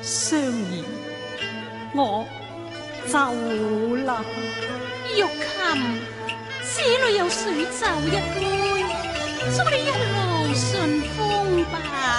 相宜，我走啦。 玉琴，這裏有水酒一杯，祝你一路順風吧。